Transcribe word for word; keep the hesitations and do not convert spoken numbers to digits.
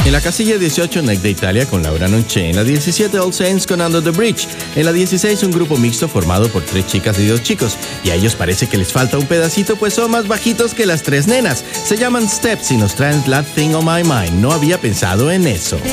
En la casilla dieciocho, Neck de Italia con Laura Noche. En la diecisiete, All Saints con Under the Bridge. En la dieciséis, un grupo mixto formado por tres chicas y dos chicos. Y a ellos parece que les falta un pedacito, pues son más bajitos que las tres nenas. Se llaman Steps y nos traen That Thing on My Mind. No había pensado en eso.